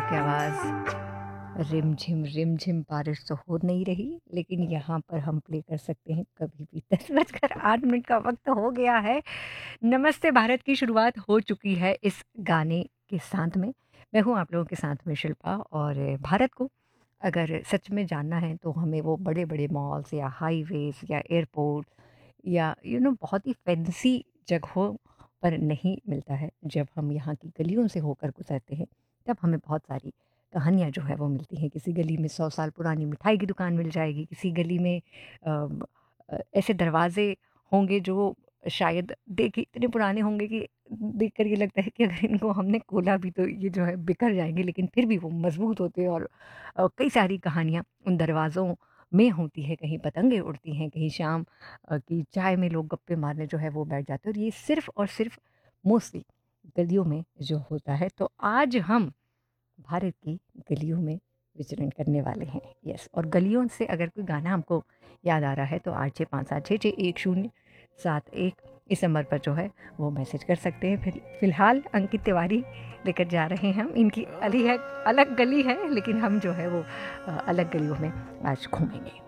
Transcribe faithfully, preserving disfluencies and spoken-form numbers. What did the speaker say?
की आवाज़। रिम झिम रिम झिम बारिश तो हो नहीं रही, लेकिन यहाँ पर हम प्ले कर सकते हैं कभी भी। दस बजकर आठ मिनट का वक्त हो गया है। नमस्ते भारत की शुरुआत हो चुकी है इस गाने के साथ में। मैं हूँ आप लोगों के साथ में शिल्पा। और भारत को अगर सच में जानना है तो हमें वो बड़े बड़े मॉल्स या हाईवेज या एयरपोर्ट या यू नो बहुत ही फैंसी जगहों पर नहीं मिलता है। जब हम यहाँ की गलियों से होकर गुजरते हैं तब हमें बहुत सारी कहानियाँ जो है वो मिलती हैं। किसी गली में सौ साल पुरानी मिठाई की दुकान मिल जाएगी, किसी गली में अ, अ, ऐसे दरवाजे होंगे जो शायद देखिए इतने पुराने होंगे कि देख कर ये लगता है कि अगर इनको हमने खोला भी तो ये जो है बिखर जाएंगे, लेकिन फिर भी वो मजबूत होते हैं। और अ, कई सारी कहानियाँ उन दरवाज़ों में होती है। कहीं पतंगे उड़ती हैं, कहीं शाम अ, की चाय में लोग गप्पे मारने जो है वो बैठ जाते हैं। और ये सिर्फ और सिर्फ मोस्टली गलियों में जो होता है। तो आज हम भारत की गलियों में विचरण करने वाले हैं। यस, और गलियों से अगर कोई गाना हमको याद आ रहा है तो आठ छः पाँच सात छः छः एक शून्य सात एक इस नंबर पर जो है वो मैसेज कर सकते हैं। फिर फिलहाल अंकित तिवारी लेकर जा रहे हैं हम। इनकी अली है अलग गली है, लेकिन हम जो है वो अ, अलग गलियों में आज घूमेंगे।